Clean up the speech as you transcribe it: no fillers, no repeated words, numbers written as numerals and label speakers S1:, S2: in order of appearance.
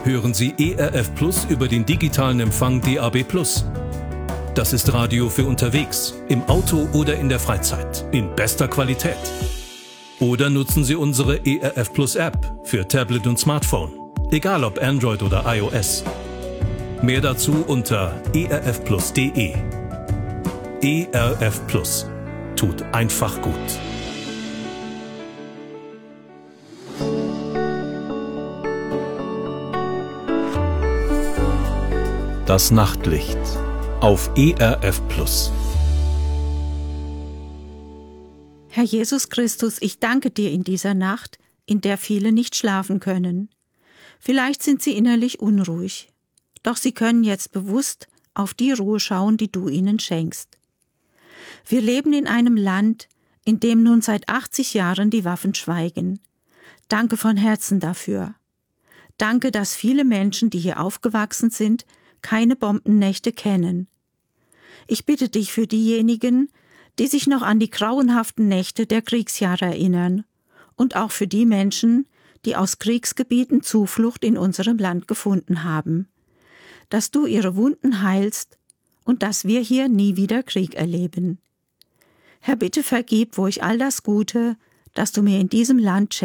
S1: hören Sie ERF Plus über den digitalen Empfang DAB+. Das ist Radio für unterwegs, im Auto oder in der Freizeit, in bester Qualität. Oder nutzen Sie unsere ERF Plus App für Tablet und Smartphone, egal ob Android oder iOS. Mehr dazu unter erfplus.de. ERF Plus tut einfach gut. Das Nachtlicht auf ERF Plus.
S2: Herr Jesus Christus, ich danke dir in dieser Nacht, in der viele nicht schlafen können. Vielleicht sind sie innerlich unruhig, doch sie können jetzt bewusst auf die Ruhe schauen, die du ihnen schenkst. Wir leben in einem Land, in dem nun seit 80 Jahren die Waffen schweigen. Danke von Herzen dafür. Danke, dass viele Menschen, die hier aufgewachsen sind, keine Bombennächte kennen. Ich bitte dich für diejenigen, die sich noch an die grauenhaften Nächte der Kriegsjahre erinnern, und auch für die Menschen, die aus Kriegsgebieten Zuflucht in unserem Land gefunden haben, dass du ihre Wunden heilst und dass wir hier nie wieder Krieg erleben. Herr, bitte vergib, wo ich all das Gute, das du mir in diesem Land schenkst,